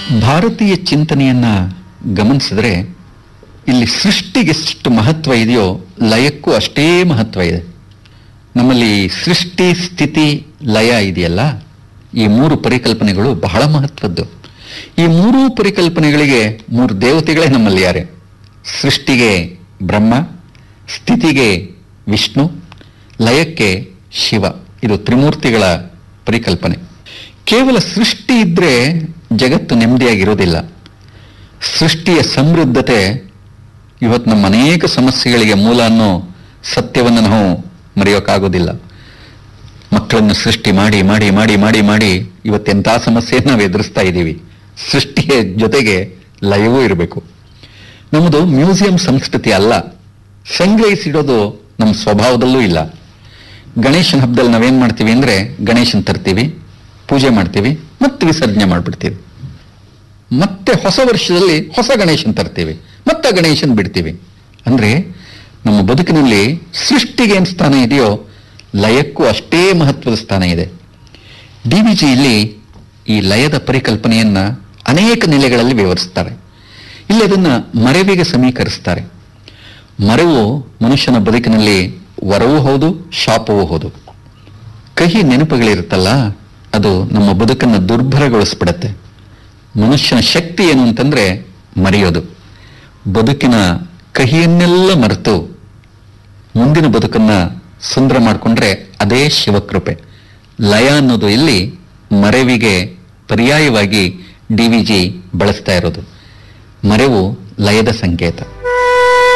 ಭಾರತೀಯ ಚಿಂತನೆಯನ್ನ ಗಮನಿಸಿದ್ರೆ ಇಲ್ಲಿ ಸೃಷ್ಟಿಗೆ ಎಷ್ಟು ಮಹತ್ವ ಇದೆಯೋ ಲಯಕ್ಕೂ ಅಷ್ಟೇ ಮಹತ್ವ ಇದೆ. ನಮ್ಮಲ್ಲಿ ಸೃಷ್ಟಿ, ಸ್ಥಿತಿ, ಲಯ ಇದೆಯಲ್ಲ, ಈ ಮೂರು ಪರಿಕಲ್ಪನೆಗಳು ಬಹಳ ಮಹತ್ವದ್ದು. ಈ ಮೂರೂ ಪರಿಕಲ್ಪನೆಗಳಿಗೆ ಮೂರು ದೇವತೆಗಳೇ ನಮ್ಮಲ್ಲಿ ಯಾರೆ. ಸೃಷ್ಟಿಗೆ ಬ್ರಹ್ಮ, ಸ್ಥಿತಿಗೆ ವಿಷ್ಣು, ಲಯಕ್ಕೆ ಶಿವ. ಇದು ತ್ರಿಮೂರ್ತಿಗಳ ಪರಿಕಲ್ಪನೆ. ಕೇವಲ ಸೃಷ್ಟಿ ಇದ್ರೆ ಜಗತ್ತು ನೆಮ್ಮದಿಯಾಗಿರೋದಿಲ್ಲ. ಸೃಷ್ಟಿಯ ಸಮೃದ್ಧತೆ ಇವತ್ತು ನಮ್ಮ ಅನೇಕ ಸಮಸ್ಯೆಗಳಿಗೆ ಮೂಲ ಅನ್ನೋ ಸತ್ಯವನ್ನು ನಾವು ಮರೆಯೋಕ್ಕಾಗೋದಿಲ್ಲ. ಮಕ್ಕಳನ್ನು ಸೃಷ್ಟಿ ಮಾಡಿ ಮಾಡಿ ಮಾಡಿ ಮಾಡಿ ಮಾಡಿ ಇವತ್ತೆಂಥ ಸಮಸ್ಯೆಯನ್ನು ನಾವು ಎದುರಿಸ್ತಾ ಇದ್ದೀವಿ. ಸೃಷ್ಟಿಯ ಜೊತೆಗೆ ಲಯವೂ ಇರಬೇಕು. ನಮ್ಮದು ಮ್ಯೂಸಿಯಂ ಸಂಸ್ಕೃತಿ ಅಲ್ಲ, ಸಂಗ್ರಹಿಸಿಡೋದು ನಮ್ಮ ಸ್ವಭಾವದಲ್ಲೂ ಇಲ್ಲ. ಗಣೇಶನ ಹಬ್ಬದಲ್ಲಿ ನಾವೇನ್ ಮಾಡ್ತೀವಿ ಅಂದ್ರೆ ಗಣೇಶನ್ ತರ್ತೀವಿ, ಪೂಜೆ ಮಾಡ್ತೀವಿ, ಮತ್ತೆ ವಿಸರ್ಜನೆ ಮಾಡ್ಬಿಡ್ತೀವಿ. ಮತ್ತೆ ಹೊಸ ವರ್ಷದಲ್ಲಿ ಹೊಸ ಗಣೇಶನ್ ತರ್ತೀವಿ, ಮತ್ತೆ ಗಣೇಶನ್ ಬಿಡ್ತೀವಿ. ಅಂದ್ರೆ ನಮ್ಮ ಬದುಕಿನಲ್ಲಿ ಸೃಷ್ಟಿಗೆ ಏನು ಸ್ಥಾನ ಇದೆಯೋ ಲಯಕ್ಕೂ ಅಷ್ಟೇ ಮಹತ್ವದ ಸ್ಥಾನ ಇದೆ. ಡಿ.ವಿ.ಜಿ. ಇಲ್ಲಿ ಈ ಲಯದ ಪರಿಕಲ್ಪನೆಯನ್ನ ಅನೇಕ ನೆಲೆಗಳಲ್ಲಿ ವಿವರಿಸ್ತಾರೆ. ಇಲ್ಲಿ ಅದನ್ನ ಮರೆವಿಗೆ ಸಮೀಕರಿಸ್ತಾರೆ. ಮರೆವು ಮನುಷ್ಯನ ಬದುಕಿನಲ್ಲಿ ವರವೂ ಹೌದು, ಶಾಪವೂ ಹೌದು. ಕಹಿ ನೆನಪುಗಳಿರುತ್ತಲ್ಲ, ಅದು ನಮ್ಮ ಬದುಕನ್ನು ದುರ್ಭರಗೊಳಿಸ್ಬಿಡತ್ತೆ. ಮನುಷ್ಯನ ಶಕ್ತಿ ಏನು ಅಂತಂದ್ರೆ ಮರೆಯೋದು. ಬದುಕಿನ ಕಹಿಯನ್ನೆಲ್ಲ ಮರೆತು ಮುಂದಿನ ಬದುಕನ್ನ ಸುಂದರ ಮಾಡಿಕೊಂಡ್ರೆ ಅದೇ ಶಿವಕೃಪೆ. ಲಯ ಅನ್ನೋದು ಇಲ್ಲಿ ಮರೆವಿಗೆ ಪರ್ಯಾಯವಾಗಿ ಡಿ.ವಿ.ಜಿ. ಬಳಸ್ತಾ ಇರೋದು. ಮರೆವು ಲಯದ ಸಂಕೇತ.